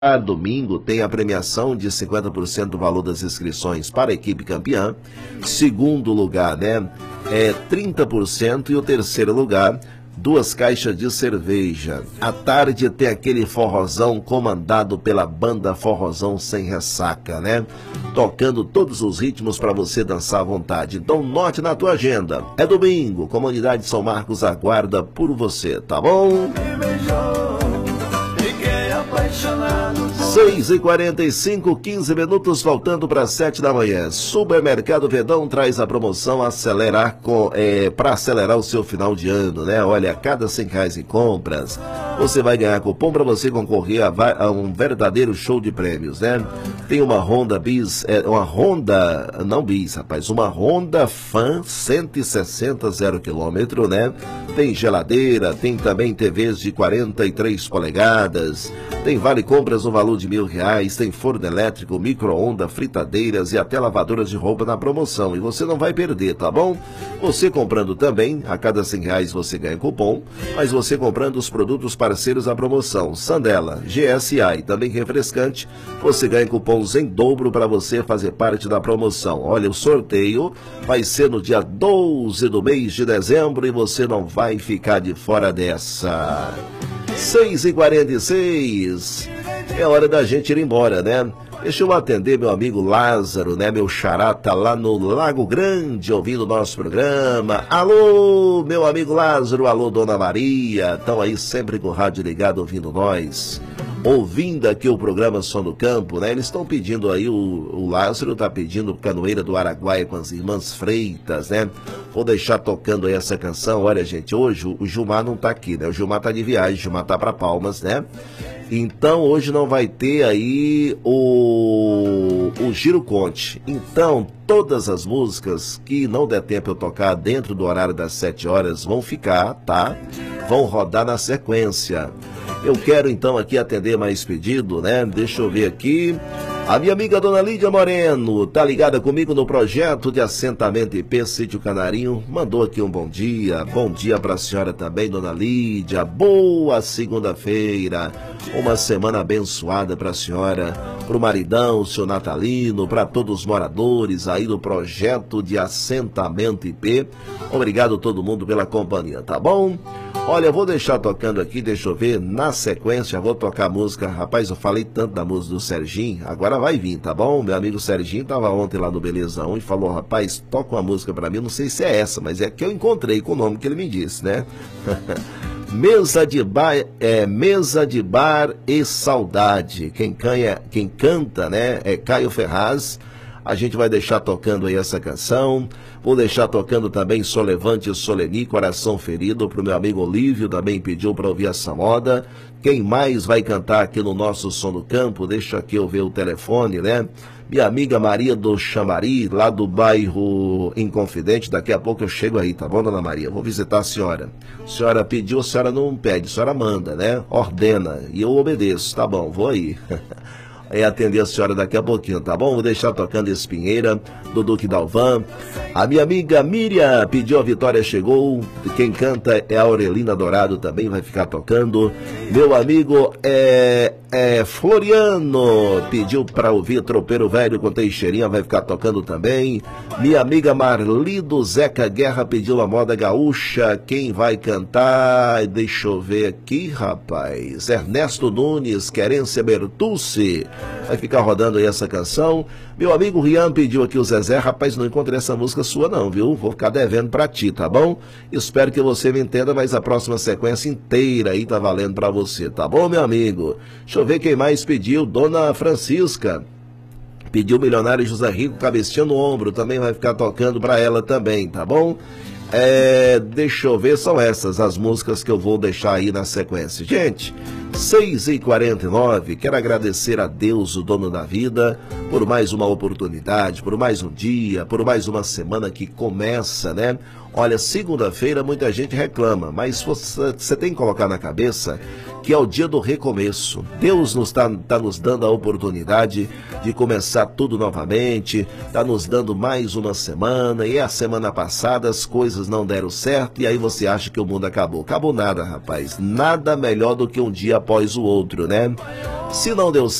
Domingo tem a premiação de 50% do valor das inscrições para a equipe campeã. Segundo lugar, é 30% e o terceiro lugar, 2 caixas de cerveja. À tarde tem aquele forrozão comandado pela banda Forrozão Sem Ressaca, Tocando todos os ritmos para você dançar à vontade. Então note na tua agenda. É domingo, Comunidade São Marcos aguarda por você, tá bom? 6h45, 15 minutos faltando para 7 da manhã. Supermercado Verdão traz a promoção para acelerar o seu final de ano, Olha, a cada R$100 em compras, você vai ganhar cupom para você concorrer a um verdadeiro show de prêmios, Tem uma Honda Bis, uma Honda Fan 160 0 km, Tem geladeira, tem também TVs de 43 polegadas, tem vale compras no valor de R$1.000, tem forno elétrico, micro-onda, fritadeiras e até lavadoras de roupa na promoção. E você não vai perder, tá bom? Você comprando também, a cada R$100 você ganha cupom, mas você comprando os produtos parceiros da promoção, Sandela, GSA e também refrescante, você ganha cupons em dobro para você fazer parte da promoção. Olha, o sorteio vai ser no dia 12 do mês de dezembro e você não vai ficar de fora dessa. 6h46, é hora da gente ir embora, Deixa eu atender meu amigo Lázaro, meu xará tá lá no Lago Grande ouvindo o nosso programa. Alô, meu amigo Lázaro, alô, Dona Maria, estão aí sempre com o rádio ligado ouvindo nós. Ouvindo aqui o programa Som do Campo, Eles estão pedindo aí, o Lázaro tá pedindo Canoeira do Araguaia com as Irmãs Freitas, Vou deixar tocando aí essa canção. Olha, gente, hoje o Gilmar não tá aqui, O Gilmar tá de viagem, o Gilmar tá pra Palmas, Então hoje não vai ter aí o Giro Conte. Então todas as músicas que não der tempo eu tocar dentro do horário das 7 horas vão ficar, tá? Vão rodar na sequência. Eu quero então aqui atender mais pedido, Deixa eu ver aqui. A minha amiga Dona Lídia Moreno tá ligada comigo no projeto de assentamento IP Sítio Canarinho. Mandou aqui um bom dia. Bom dia para a senhora também, Dona Lídia. Boa segunda-feira. Uma semana abençoada para a senhora, para o maridão, o senhor Natalino, para todos os moradores aí do projeto de assentamento IP. Obrigado a todo mundo pela companhia, tá bom? Olha, eu vou deixar tocando aqui, deixa eu ver, na sequência, vou tocar a música. Rapaz, eu falei tanto da música do Serginho, agora vai vir, tá bom? Meu amigo Serginho tava ontem lá no Beleza 1 e falou, rapaz, toca uma música pra mim, não sei se é essa, mas é que eu encontrei com o nome que ele me disse, Mesa de bar e saudade. Quem canta, é Caio Ferraz. A gente vai deixar tocando aí essa canção. Vou deixar tocando também Solevante Soleni, Coração Ferido, pro meu amigo Olívio, também pediu para ouvir essa moda. Quem mais vai cantar aqui no nosso Som do Campo? Deixa aqui eu ver o telefone, Minha amiga Maria do Chamari, lá do bairro Inconfidente. Daqui a pouco eu chego aí, tá bom, Dona Maria? Vou visitar a senhora. A senhora pediu, a senhora não pede, a senhora manda, Ordena, e eu obedeço, tá bom, vou aí. Atender a senhora daqui a pouquinho, tá bom? Vou deixar tocando Espinheira, do Duque Dalvan. A minha amiga Miriam pediu A Vitória Chegou. Quem canta é a Aurelina Dourado, também vai ficar tocando. Meu amigo Floriano pediu para ouvir Tropeiro Velho com Teixeirinha, vai ficar tocando também. Minha amiga Marli do Zeca Guerra pediu a moda gaúcha. Quem vai cantar? Deixa eu ver aqui, rapaz. Ernesto Nunes, Querência Bertucci. Vai ficar rodando aí essa canção. Meu amigo Rian pediu aqui o Zezé. Rapaz, não encontrei essa música sua não, viu? Vou ficar devendo pra ti, tá bom? Espero que você me entenda, mas a próxima sequência inteira aí tá valendo pra você, tá bom, meu amigo? Deixa eu ver quem mais pediu. Dona Francisca pediu Milionário José Rico, Cabecinha no Ombro. Também vai ficar tocando pra ela também, tá bom? Deixa eu ver, são essas as músicas que eu vou deixar aí na sequência. Gente, 6h49, quero agradecer a Deus, o dono da vida, por mais uma oportunidade, por mais um dia, por mais uma semana que começa, Olha, segunda-feira muita gente reclama, mas você tem que colocar na cabeça que é o dia do recomeço. Deus está nos dando a oportunidade de começar tudo novamente, está nos dando mais uma semana, e a semana passada as coisas não deram certo, e aí você acha que o mundo acabou. Acabou nada, rapaz. Nada melhor do que um dia após o outro, né? Se não deu